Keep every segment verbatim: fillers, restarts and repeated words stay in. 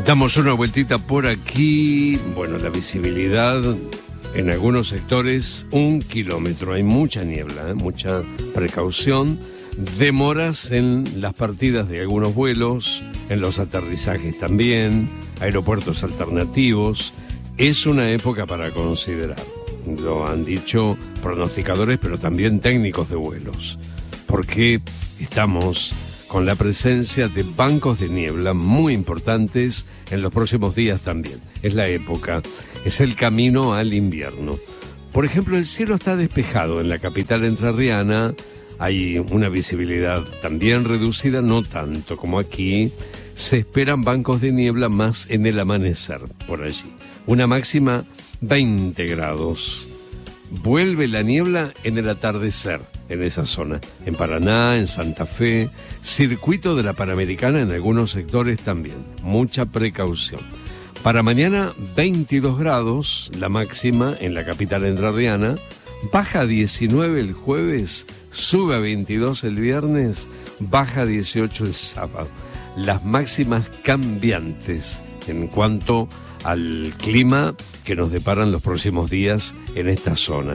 Damos una vueltita por aquí. Bueno, la visibilidad en algunos sectores, un kilómetro. Hay mucha niebla, ¿eh? Mucha precaución. Demoras en las partidas de algunos vuelos, en los aterrizajes también, aeropuertos alternativos. Es una época para considerar. Lo han dicho pronosticadores, pero también técnicos de vuelos. Porque estamos con la presencia de bancos de niebla muy importantes en los próximos días también. Es la época, es el camino al invierno. Por ejemplo, el cielo está despejado en la capital entrerriana, hay una visibilidad también reducida, no tanto como aquí. Se esperan bancos de niebla más en el amanecer, por allí. Una máxima veinte grados. Vuelve la niebla en el atardecer, en esa zona. En Paraná, en Santa Fe, circuito de la Panamericana en algunos sectores también. Mucha precaución. Para mañana, veintidós grados, la máxima en la capital entrerriana. Baja a diecinueve el jueves, sube a veintidós el viernes, baja a dieciocho el sábado. Las máximas cambiantes en cuanto al clima que nos deparan los próximos días en esta zona.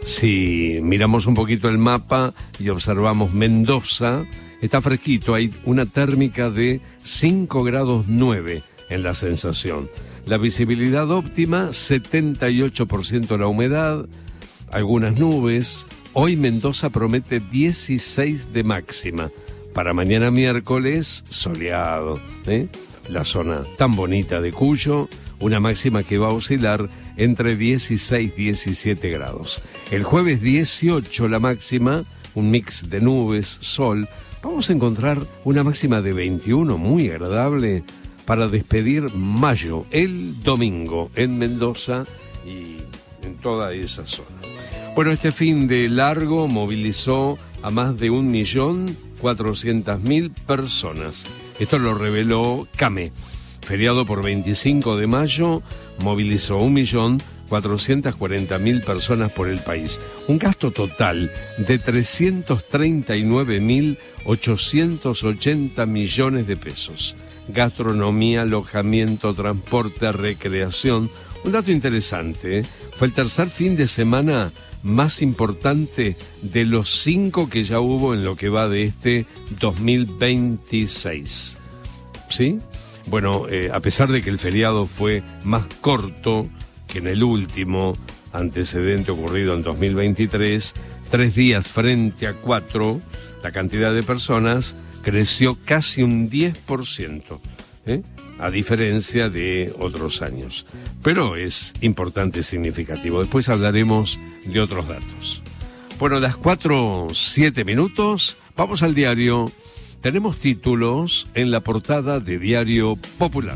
Si miramos un poquito el mapa y observamos Mendoza, está fresquito, hay una térmica de cinco grados nueve en la sensación. La visibilidad óptima, setenta y ocho por ciento la humedad, algunas nubes. Hoy Mendoza promete dieciséis de máxima. Para mañana miércoles, soleado, ¿eh? La zona tan bonita de Cuyo, una máxima que va a oscilar entre dieciséis y diecisiete grados. El jueves dieciocho la máxima, un mix de nubes, sol. Vamos a encontrar una máxima de veintiuno, muy agradable, para despedir mayo, el domingo, en Mendoza y en toda esa zona. Bueno, este fin de largo movilizó a más de un millón cuatrocientas mil personas. Esto lo reveló CAME. Feriado por veinticinco de mayo, movilizó un millón cuatrocientas cuarenta mil personas por el país. Un gasto total de trescientos treinta y nueve mil ochocientos ochenta millones de pesos. Gastronomía, alojamiento, transporte, recreación. Un dato interesante, ¿eh? Fue el tercer fin de semana más importante de los cinco que ya hubo en lo que va de este dos mil veintiséis. ¿Sí? Bueno, eh, a pesar de que el feriado fue más corto que en el último antecedente ocurrido en dos mil veintitrés, tres días frente a cuatro, la cantidad de personas creció casi un diez por ciento, ¿eh? A diferencia de otros años. Pero es importante y significativo. Después hablaremos de otros datos. Bueno, las cuatro, siete minutos, vamos al diario. Tenemos títulos en la portada de Diario Popular.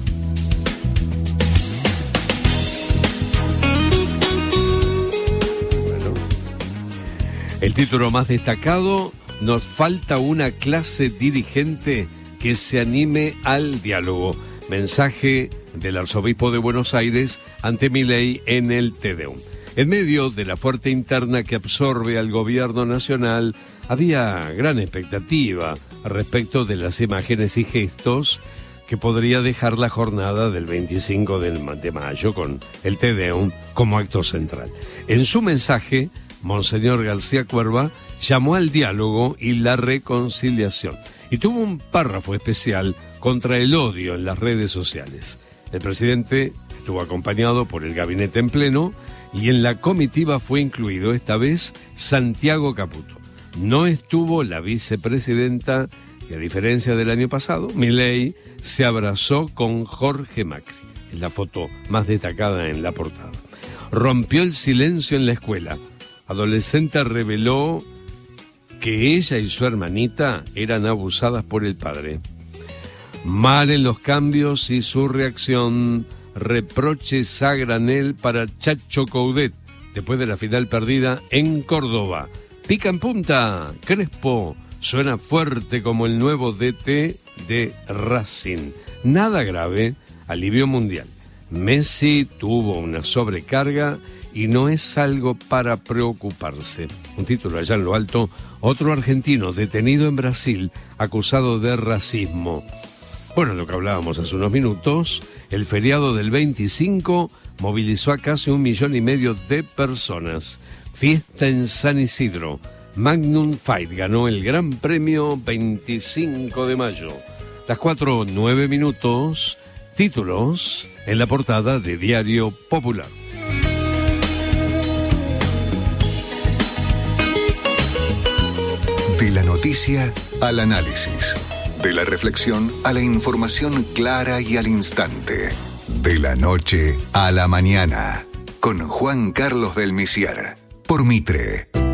Bueno, el título más destacado: nos falta una clase dirigente que se anime al diálogo. Mensaje del arzobispo de Buenos Aires ante Milei en el Tedeum. En medio de la fuerte interna que absorbe al gobierno nacional, había gran expectativa respecto de las imágenes y gestos que podría dejar la jornada del veinticinco de mayo con el Tedeum como acto central. En su mensaje, Monseñor García Cuerva llamó al diálogo y la reconciliación y tuvo un párrafo especial contra el odio en las redes sociales. El presidente estuvo acompañado por el gabinete en pleno y en la comitiva fue incluido esta vez Santiago Caputo. No estuvo la vicepresidenta y, a diferencia del año pasado, Milei se abrazó con Jorge Macri. Es la foto más destacada en la portada. Rompió el silencio en la escuela. Adolescente reveló que ella y su hermanita eran abusadas por el padre. Mal en los cambios y su reacción. Reproches a granel para Chacho Coudet después de la final perdida en Córdoba. Pica en punta, Crespo suena fuerte como el nuevo D T de Racing. Nada grave, alivio mundial. Messi tuvo una sobrecarga y no es algo para preocuparse. Un título allá en lo alto: otro argentino detenido en Brasil acusado de racismo. Bueno, lo que hablábamos hace unos minutos, el feriado del veinticinco movilizó a casi un millón y medio de personas. Fiesta en San Isidro. Magnum Fight ganó el Gran Premio veinticinco de mayo. Las cuatro, nueve minutos, títulos en la portada de Diario Popular. De la noticia al análisis. De la reflexión a la información clara y al instante. De la noche a la mañana. Con Juan Carlos del Misiar. Por Mitre.